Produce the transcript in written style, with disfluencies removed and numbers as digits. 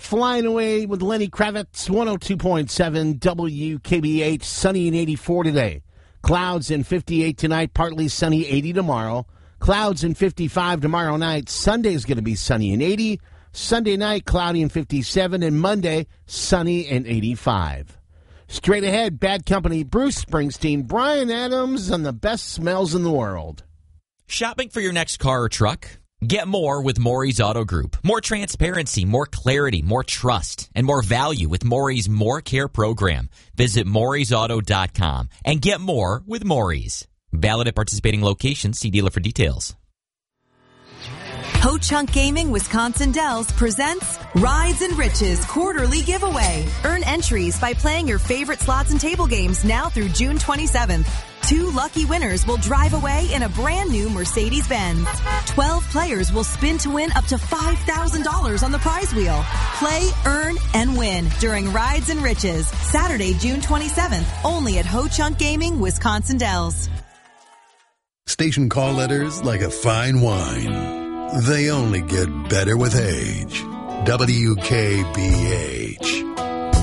Flying Away with Lenny Kravitz, 102.7 WKBH, sunny and 84 today. Clouds and 58 tonight, partly sunny, 80 tomorrow. Clouds and 55 tomorrow night. Sunday's going to be sunny and 80. Sunday night, cloudy and 57. And Monday, sunny and 85. Straight ahead, Bad Company, Bruce Springsteen, Bryan Adams, and the best smells in the world. Shopping for your next car or truck? Get more with Maury's Auto Group. More transparency, more clarity, more trust, and more value with Maury's More Care program. Visit Maury'sAuto.com and get more with Maury's. Valid at participating locations. See dealer for details. Ho Chunk Gaming Wisconsin Dells presents Rides and Riches quarterly giveaway. Earn entries by playing your favorite slots and table games now through June 27th. 2 lucky winners will drive away in a brand new Mercedes-Benz. 12 players will spin to win up to $5,000 on the prize wheel. Play, earn, and win during Rides and Riches. Saturday, June 27th, only at Ho Chunk Gaming Wisconsin Dells. Station call letters like a fine wine. They only get better with age. WKBH.